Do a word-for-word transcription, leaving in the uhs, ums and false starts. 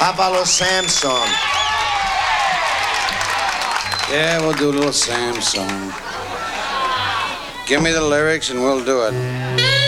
How about a little Sam song? Yeah, we'll do a little Sam song. Give me the lyrics and we'll do it.